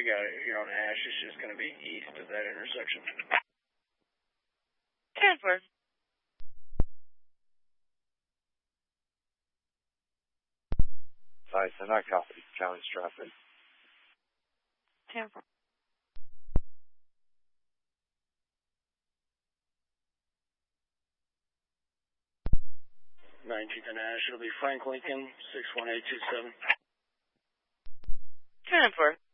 we got it here on Ash. It's just going to be east of that intersection. 10-4. Nice, and I copy. Challenge traffic. 10-4. 19th and Ash. It'll be Frank Lincoln, 61827. 10-4.